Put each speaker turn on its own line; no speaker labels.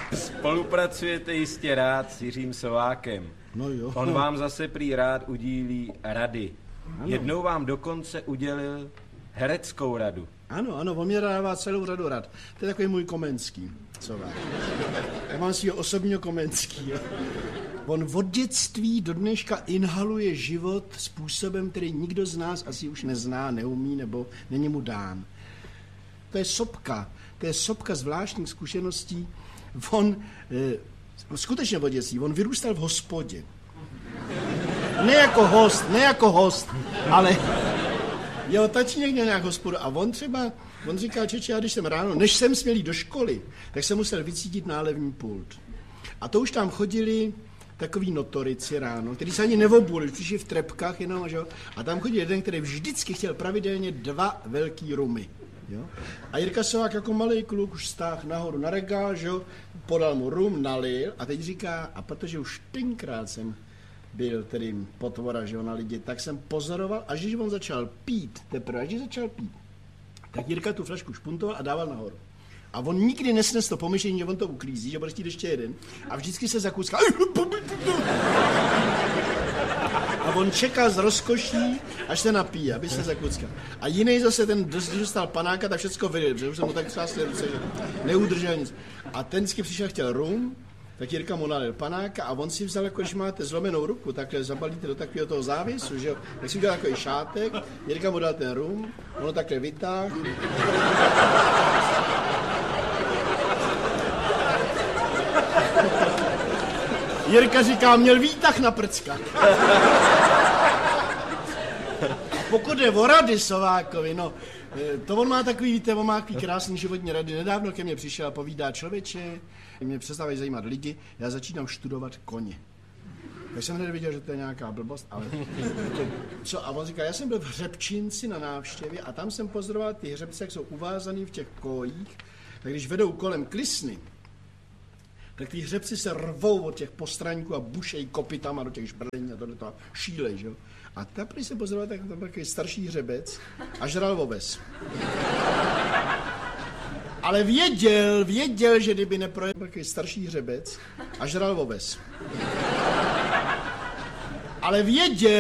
Spolupracujete jistě rád s Jiřím Sovákem.
No jo.
On vám zase prý rád udílí rady.
Ano.
Jednou vám dokonce udělil hereckou radu.
Ano, on mě dává celou řadu rad. To je takový můj Komenský, Sovák. Já mám svýho osobního Komenskýho. On od dětství do dneška inhaluje život způsobem, který nikdo z nás asi už nezná, neumí nebo není mu dán. To je sopka zvláštních zkušeností. On skutečně od dětství, on vyrůstal v hospodě. Ne jako host, ale jeho tatínek měl nějak hospodu a on říkal, čeče, já když jsem ráno, než jsem směl jít do školy, tak jsem musel vycítit nálevní pult. A to už tam chodili takový notorici ráno, který se ani neobuli, přišli v trepkách jenom, že? A tam chodil jeden, který vždycky chtěl pravidelně 2 velký rumy. Jo? A Jirka Sovák jako malý kluk už stáhl nahoru na regál, že? Podal mu rum, nalil a teď říká, a protože už tenkrát jsem byl tedy potvora, že na lidi, tak jsem pozoroval, až když on začal pít, tak Jirka tu flašku špuntoval a dával nahoru. A on nikdy nesnes to pomyšlení, že on to uklízí, že bude chtít ještě jeden. A vždycky se zakucká. A on čekal z rozkoší, až se napíje, aby se zakuckal. A jiný zase ten, když dostal panáka, tak všecko vylil, protože už jsem mu tak třásl ruce, že neudržel nic. A ten vždycky přišel, chtěl rum, tak Jirka mu nalil panáka a on si vzal, jako když máte zlomenou ruku, takhle zabalíte do takového toho závěsu, že jo, tak si udělal takový šátek, Jirka mu dal ten rum, ono takhle vytáhl. Jirka říká, měl výtah na prckách. A pokud je o rady Sovákovi, no, to on má takový, víte, on má takový krásný životní rady. Nedávno ke mně přišel a povídá, člověče, mě přestávají zajímat lidi, já začínám studovat koně. Tak jsem hned viděl, že to je nějaká blbost, ale co? A on říká, já jsem byl v Hřebčínci na návštěvě a tam jsem pozoroval ty hřebce, jak jsou uvázaný v těch kojích, tak když vedou kolem Klisny, tak ty hřebci se rvou od těch postraňků a bušejí kopytama do těch žbrlení a tohleto šílej, že jo. A tam, když se pozoroval, tak tam byl takový starší hřebec a žral oves. Ale věděl, že kdyby neprojel takový starší hřebec a žral oves. Ale věděl,